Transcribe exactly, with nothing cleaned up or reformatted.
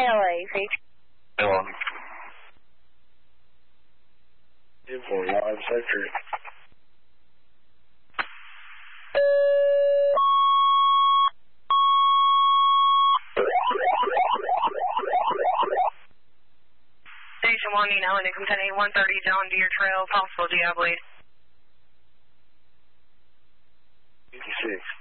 L A, H. Hello. For live sector. Station one, Nina, Lincoln ten eight one thirty, John Deere Trail, possible G I bleed. fifty-six.